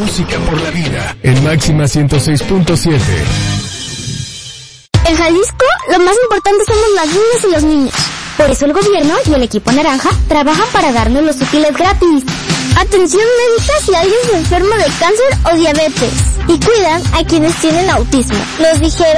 música por la vida. En Máxima 106.7. En Jalisco, lo más importante somos las niñas y los niños. Por eso el gobierno y el equipo naranja trabajan para darnos los útiles gratis. Atención médica si alguien se enferma de cáncer o diabetes. Y cuidan a quienes tienen autismo. Nos dijeron